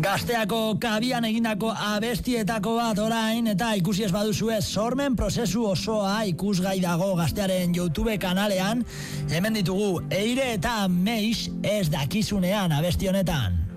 Gazteako kabian egindako abestietako bat orain, eta ikusi ez baduzue sormen prozesu osoa ikusgai dago Gaztearen YouTube kanalean. Hemen ditugu Eire eta Meix ez dakizunean abesti honetan.